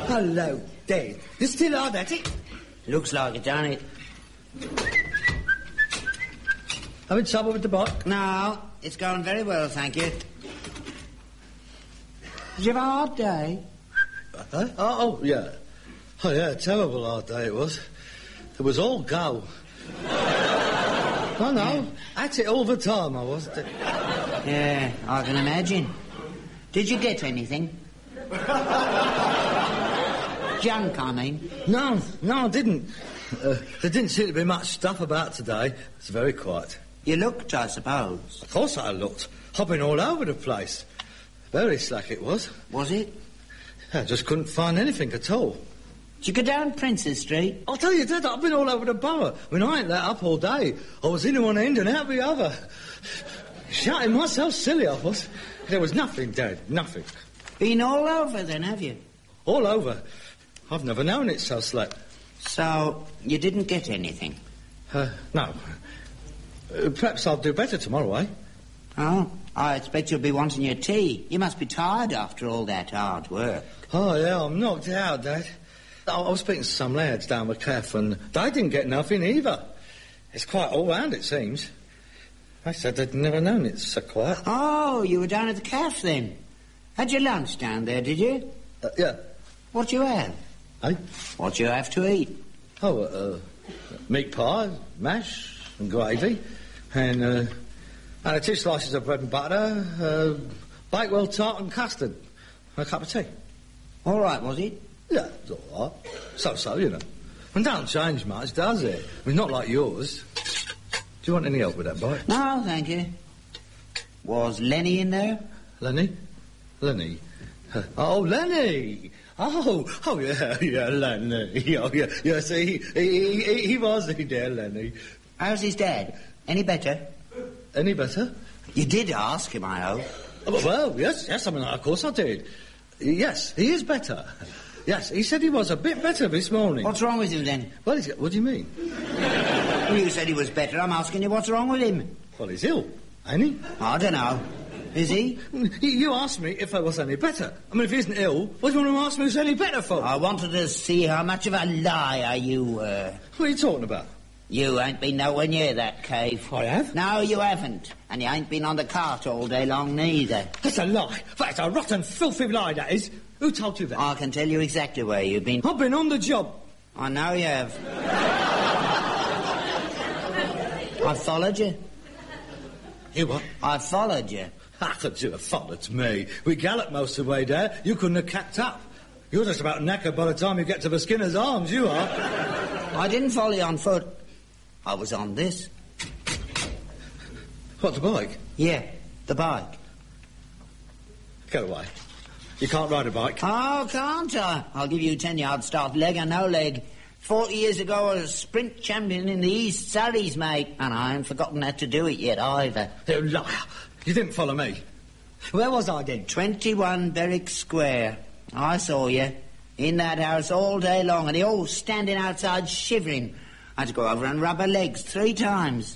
Hello, Dave. You still hard at it? Looks like it, don't it? Having trouble with the bike? No, it's going very well, thank you. Did you have a hard day? Yeah. Oh, yeah, terrible hard day it was. It was all go. Oh, no. At it all the time, I was. Yeah, I can imagine. Did you get anything? Junk, I mean. No, I didn't. There didn't seem to be much stuff about today. It's very quiet. You looked, I suppose. Of course I looked. Hopping all over the place. Very slack it was. Was it? I just couldn't find anything at all. Did you go down Princess Street? I'll tell you, Dad, I've been all over the borough. I mean, I ain't let up all day. I was in one end and out the other. Shouting myself silly, I was. There was nothing, Dad, nothing. Been all over then, have you? All over. I've never known it so slack. So, you didn't get anything? No. Perhaps I'll do better tomorrow, eh? Oh, I expect you'll be wanting your tea. You must be tired after all that hard work. Oh, yeah, I'm knocked out, Dad. I was speaking to some lads down the cafe and they didn't get nothing either. It's quite all round, it seems. They said they'd never known it so quiet. Oh, you were down at the cafe then? Had your lunch down there, did you? Yeah. What'd you have? Eh? What'd you have to eat? Oh, meat pie, mash and gravy, and 2 slices of bread and butter, Bakewell tart and custard, and a cup of tea. All right, was it? Yeah, it's all right. So, you know. And don't change much, does it? I mean, not like yours. Do you want any help with that bike? No, thank you. Was Lenny in there? Lenny? Oh, Lenny! Oh, yeah, Lenny. Oh, yeah, yes, he was in there, Lenny. How's his dad? Any better? Any better? You did ask him, I hope. Oh, well, yes, I mean, of course I did. Yes, he is better. Yes, he said he was a bit better this morning. What's wrong with him, then? Well, what do you mean? Well, you said he was better. I'm asking you what's wrong with him. Well, he's ill, ain't he? I don't know. Is he? You asked me if I was any better. I mean, if he isn't ill, what do you want to ask me if he's any better for? I wanted to see how much of a liar you were. What are you talking about? You ain't been nowhere near that cave. I have? No, you haven't. And you ain't been on the cart all day long, neither. That's a lie. That's a rotten, filthy lie, that is. Who told you that? I can tell you exactly where you've been. I've been on the job. I know you have. I followed you. You what? I followed you. How could you have followed me? We galloped most of the way there. You couldn't have catch up. You're just about knackered by the time you get to the Skinner's Arms, you are. I didn't follow you on foot. I was on this. What, the bike? Yeah, the bike. Go away. You can't ride a bike. Oh, can't I? I'll give you 10 yards start, leg or no leg. 40 years ago, I was a sprint champion in the East Surreys, mate. And I haven't forgotten how to do it yet, either. You liar. You didn't follow me. Where was I then? 21 Berwick Square. I saw you. In that house all day long, and you're all standing outside shivering. I had to go over and rub her legs 3 times.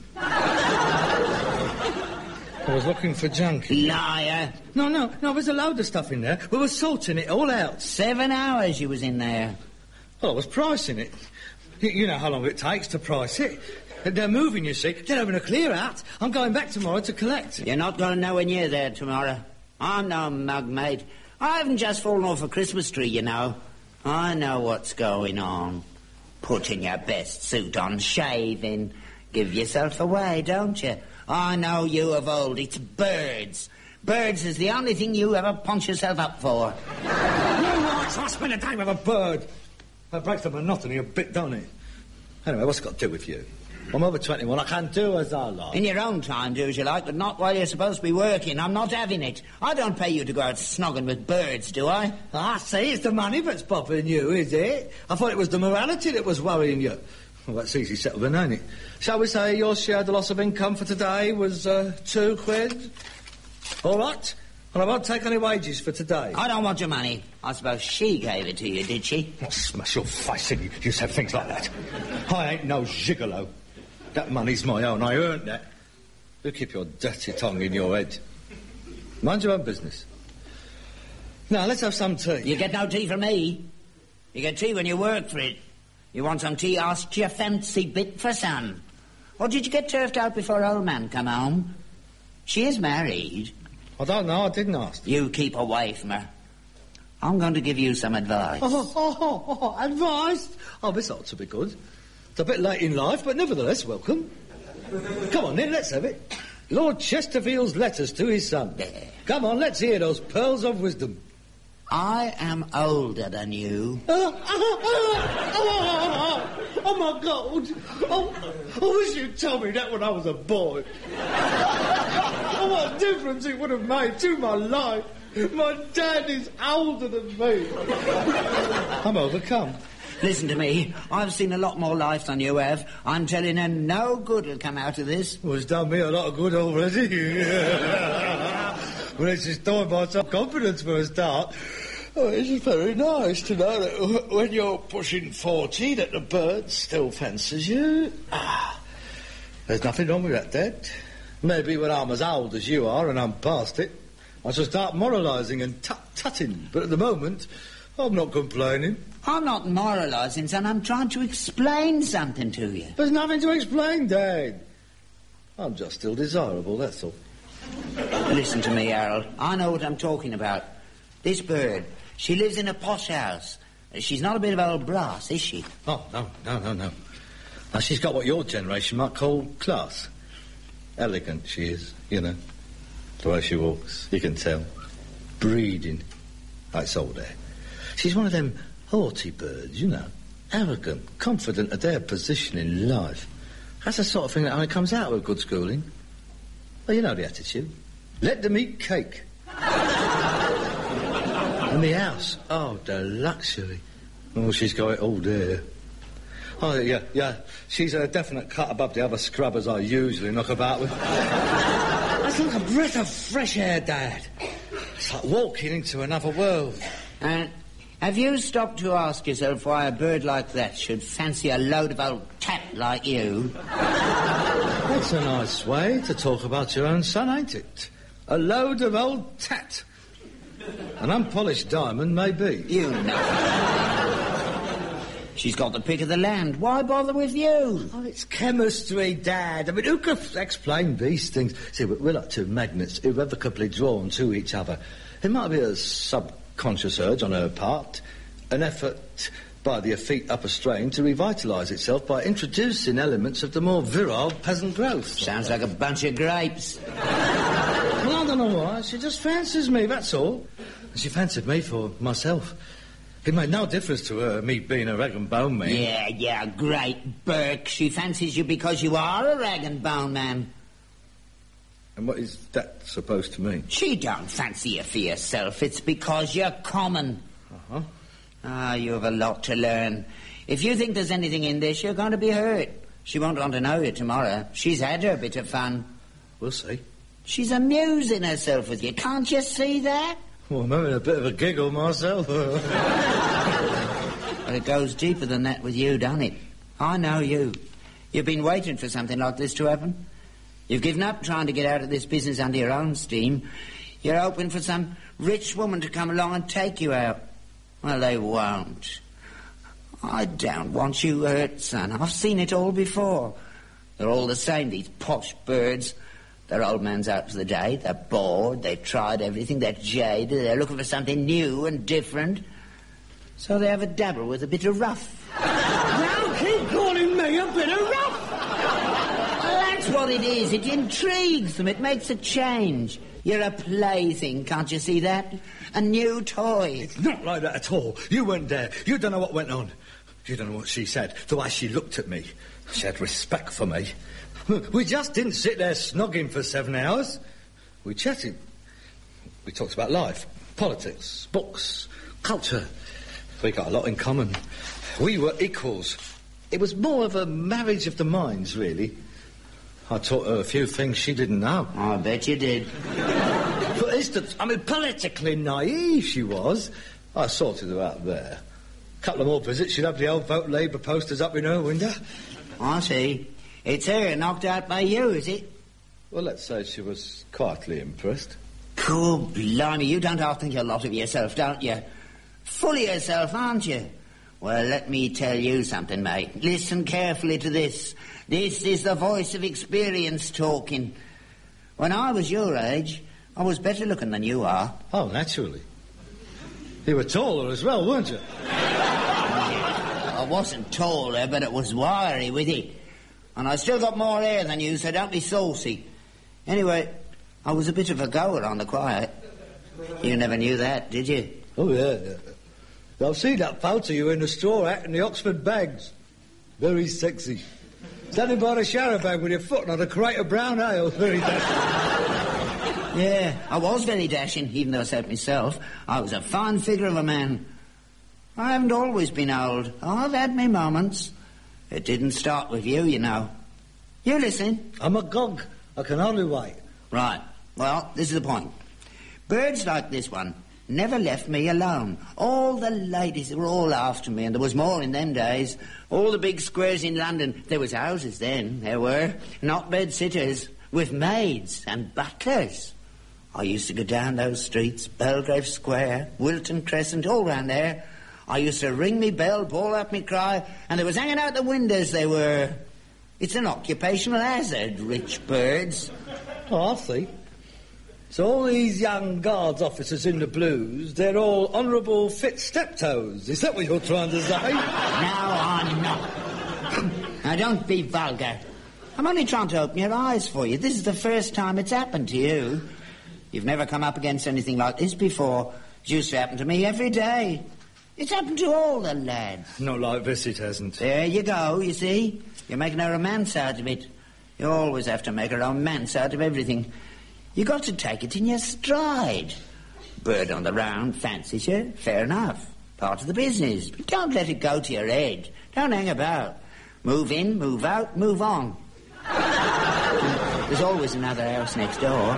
I was looking for junk. Liar. No, there's a load of stuff in there. We were sorting it all out. 7 hours you was in there. Well, I was pricing it. You know how long it takes to price it. They're moving, you see. They're having a clear out. I'm going back tomorrow to collect. You're not going nowhere near there tomorrow. I'm no mug, mate. I haven't just fallen off a Christmas tree, you know. I know what's going on. Putting your best suit on, shaving. Give yourself away, don't you? I know you of old. It's birds. Birds is the only thing you ever punch yourself up for. No, I spend a day with a bird. That breaks the monotony a bit, don't it? Anyway, what's it got to do with you? I'm over 21. I can do as I like. In your own time, do as you like, but not while you're supposed to be working. I'm not having it. I don't pay you to go out snogging with birds, do I? I see. It's the money that's bothering you, is it? I thought it was the morality that was worrying you. Well, that's easy settled then, ain't it? Shall we say your share of the loss of income for today was £2? All right? Well, I won't take any wages for today. I don't want your money. I suppose she gave it to you, did she? Oh, smash your face in. You say things like that. I ain't no gigolo. That money's my own. I earned that. You keep your dirty tongue in your head. Mind your own business. Now, let's have some tea. You get no tea from me. You get tea when you work for it. You want some tea, ask your fancy bit for some. Or did you get turfed out before old man come home? She is married. I don't know, I didn't ask. You keep away from her. I'm going to give you some advice. Advice? Oh, this ought to be good. It's a bit late in life, but nevertheless welcome. Come on then, let's have it. Lord Chesterfield's letters to his son. There. Come on, let's hear those pearls of wisdom. I am older than you. Oh my God. I wish you'd told me that when I was a boy. Oh, what difference it would have made to my life. My dad is older than me. I'm overcome. Listen to me. I've seen a lot more life than you have. I'm telling you, no good will come out of this. Well, it's done me a lot of good already. Well, it's restored my self-confidence for a start. Oh, it's very nice to know that when you're pushing 40 that the bird still fancies you. There's nothing wrong with that, Dad. Maybe when I'm as old as you are and I'm past it, I shall start moralising and tut-tutting. But at the moment, I'm not complaining. I'm not moralising, son. I'm trying to explain something to you. There's nothing to explain, Dad. I'm just still desirable, that's all. Listen to me, Harold. I know what I'm talking about. This bird, she lives in a posh house. She's not a bit of old brass, is she? Oh, no. Now, she's got what your generation might call class. Elegant she is, you know. The way she walks, you can tell. Breeding. That's all there. She's one of them haughty birds, you know. Arrogant, confident of their position in life. That's the sort of thing that only comes out with good schooling. Well, you know the attitude. Let them eat cake. And the house. Oh, the luxury. Oh, she's got it all there. Oh, yeah. She's a definite cut above the other scrubbers I usually knock about with. That's like a breath of fresh air, Dad. It's like walking into another world. Have you stopped to ask yourself why a bird like that should fancy a load of old tat like you? That's a nice way to talk about your own son, ain't it? A load of old tat. An unpolished diamond, maybe. You know. She's got the pick of the land. Why bother with you? Oh, it's chemistry, Dad. I mean, who could explain these things? See, we're like two magnets irrevocably drawn to each other. It might be a subconscious urge on her part, an effort by the effete upper strain to revitalise itself by introducing elements of the more virile peasant growth. Sounds like a bunch of grapes. Well, I don't know why. She just fancies me, that's all. And she fancied me for myself. It made no difference to her, me being a rag and bone man. Yeah, great Burke. She fancies you because you are a rag and bone man. And what is that supposed to mean? She don't fancy you for yourself. It's because you're common. Uh-huh. Ah, you have a lot to learn. If you think there's anything in this, you're going to be hurt. She won't want to know you tomorrow. She's had her bit of fun. We'll see. She's amusing herself with you. Can't you see that? Well, I'm having a bit of a giggle myself. But it goes deeper than that with you, don't it? I know you. You've been waiting for something like this to happen. You've given up trying to get out of this business under your own steam. You're hoping for some rich woman to come along and take you out. Well, they won't. I don't want you hurt, son. I've seen it all before. They're all the same, these posh birds. Their old man's out for the day. They're bored. They've tried everything. They're jaded. They're looking for something new and different. So they have a dabble with a bit of rough. Now keep calling me a bit of rough. Well, that's what it is. It intrigues them. It makes a change. You're a plaything, can't you see that? A new toy. It's not like that at all. You weren't there. You don't know what went on. You don't know what she said. The way she looked at me. She had respect for me. We just didn't sit there snogging for 7 hours. We chatted. We talked about life, politics, books, culture. We got a lot in common. We were equals. It was more of a marriage of the minds, really. I taught her a few things she didn't know. I bet you did. For instance, politically naive she was. I sorted her out there. A couple of more visits, she'd have the old Vote Labour posters up in her window. I see. It's her knocked out by you, is it? Well, let's say she was quietly impressed. Cool, blimey, you don't half think a lot of yourself, don't you? Full of yourself, aren't you? Well, let me tell you something, mate. Listen carefully to this. This is the voice of experience talking. When I was your age, I was better looking than you are. Oh, naturally. You were taller as well, weren't you? I wasn't taller, but it was wiry with it. And I still got more hair than you, so don't be saucy. Anyway, I was a bit of a goer on the quiet. You never knew that, did you? Oh, yeah. I've seen that photo of you in the straw hat and the Oxford bags. Very sexy. Standing by the shower bag with your foot on a crate of brown ale. Very dashing. Yeah, I was very dashing, even though I said myself. I was a fine figure of a man. I haven't always been old. I've had me moments. It didn't start with you, you know. You listen. I'm agog. I can hardly wait. Right. Well, this is the point. Birds like this one never left me alone. All the ladies were all after me, and there was more in them days. All the big squares in London, there was houses then, there were, not bed-sitters, with maids and butlers. I used to go down those streets, Belgrave Square, Wilton Crescent, all round there. I used to ring me bell, bawl out me cry, and they was hanging out the windows, they were. It's an occupational hazard, rich birds. Oh, I see. So all these young guards officers in the blues, they're all honourable fit steptoes. Is that what you're trying to say? No, I'm not. Now, don't be vulgar. I'm only trying to open your eyes for you. This is the first time it's happened to you. You've never come up against anything like this before. It used to happen to me every day. It's happened to all the lads. Not like this, it hasn't. There you go, you see. You're making a romance out of it. You always have to make a romance out of everything. You got to take it in your stride. Bird on the round fancies you, fair enough. Part of the business. But don't let it go to your head. Don't hang about. Move in, move out, move on. There's always another house next door.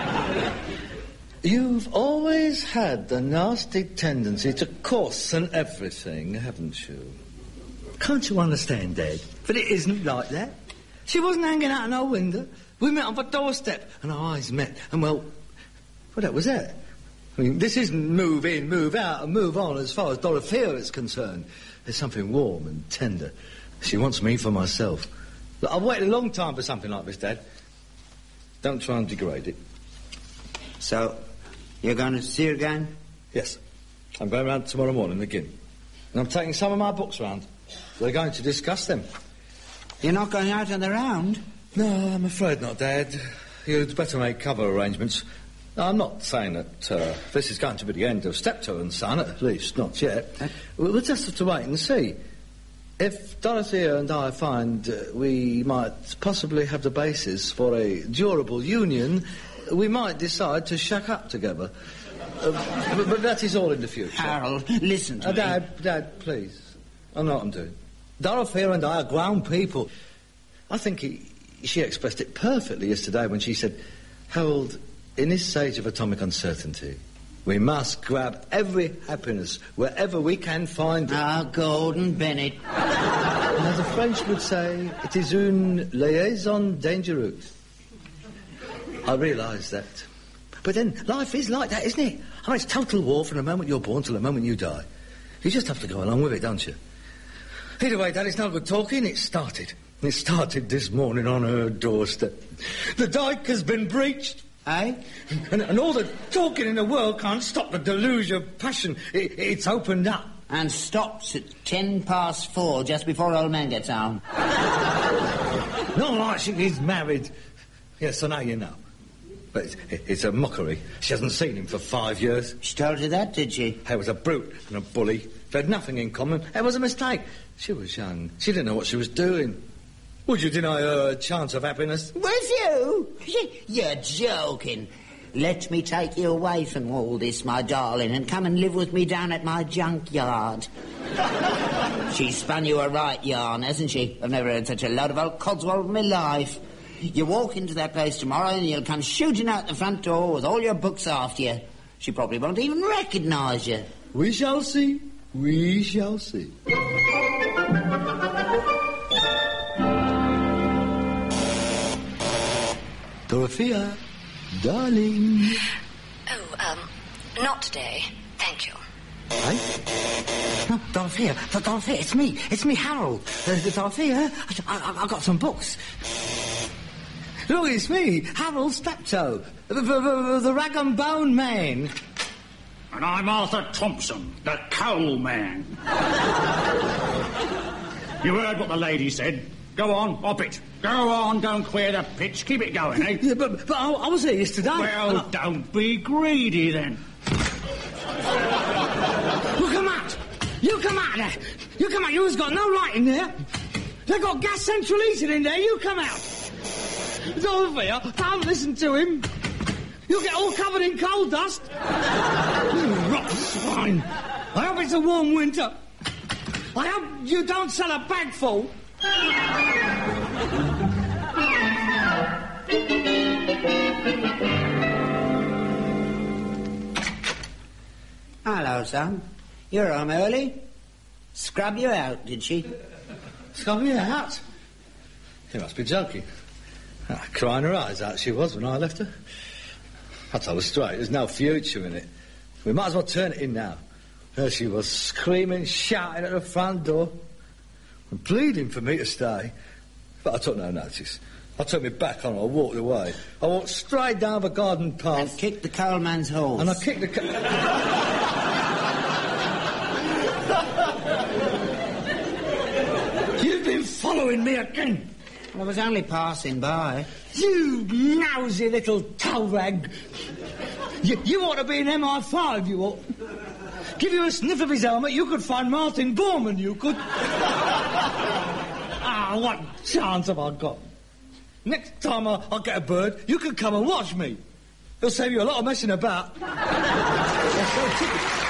You've always had the nasty tendency to caution everything, haven't you? Can't you understand, Dad? But it isn't like that. She wasn't hanging out in our window. We met on the doorstep, and our eyes met, and well, that was that. I mean, this isn't move in, move out, and move on as far as Dorothea is concerned. There's something warm and tender. She wants me for myself. Look, I've waited a long time for something like this, Dad. Don't try and degrade it. So, you're going to see her again? Yes. I'm going round tomorrow morning again. And I'm taking some of my books round. We're going to discuss them. You're not going out on the round? No, I'm afraid not, Dad. You'd better make cover arrangements. No, I'm not saying that this is going to be the end of Steptoe and Son, at least not yet. We'll just have to wait and see. If Dorothea and I find we might possibly have the basis for a durable union, we might decide to shack up together. But that is all in the future. Harold, listen to me. Dad, please. I know what I'm doing. Dorothea and I are grown people. I think she expressed it perfectly yesterday when she said, Harold, in this age of atomic uncertainty, we must grab every happiness wherever we can find it. Ah, Gordon Bennett. As the French would say, it is une liaison dangereuse. I realise that. But then, life is like that, isn't it? I mean, it's total war from the moment you're born till the moment you die. You just have to go along with it, don't you? Either way, Dad, it's no good talking. It started. It started this morning on her doorstep. The dyke has been breached. Eh? And all the talking in the world can't stop the deluge of passion. It's opened up. And stops at 4:10, just before old man gets home. Not like she's married. Yes, I know you know. But it's a mockery. She hasn't seen him for 5 years. She told you that, did she? He was a brute and a bully. They had nothing in common. It was a mistake. She was young. She didn't know what she was doing. Would you deny her a chance of happiness? Was you? You're joking. Let me take you away from all this, my darling, and come and live with me down at my junkyard. She spun you a right yarn, hasn't she? I've never heard such a load of old codswallop in my life. You walk into that place tomorrow and you'll come shooting out the front door with all your books after you. She probably won't even recognise you. We shall see. We shall see. Dorothea, darling. Oh, not today. Thank you. Right? No, Dorothea, it's me, Harold. Dorothea, I got some books. Look, it's me, Harold Steptoe, the rag and bone man. And I'm Arthur Thompson, the coal man. You heard what the lady said. Go on, hop it. Go on, don't queer the pitch. Keep it going, eh? Yeah, but I was here yesterday. Well, don't be greedy, then. You come out! You come out there! You come out! You've got no right in there! They've got gas central heating in there! You come out! Dorothea, don't listen to him! You'll get all covered in coal dust! You rotten swine! I hope it's a warm winter! I hope you don't sell a bag full! Hello, son. You're home early? Scrub you out, did she? Scrub me out? You must be joking. Crying her eyes out she was when I left her. I told her straight, there's no future in it. We might as well turn it in now. There she was, screaming, shouting at the front door, and pleading for me to stay. But I took no notice. I turned my back on her, I walked away. I walked straight down the garden path. And kicked the coalman's horse. And I kicked the... You've been following me again. Well, I was only passing by. You lousy little toe rag. You ought to be in MI5, you ought. Give you a sniff of his helmet, you could find Martin Bormann, you could. What chance have I got? Next time I get a bird, you can come and watch me. It'll save you a lot of messing about.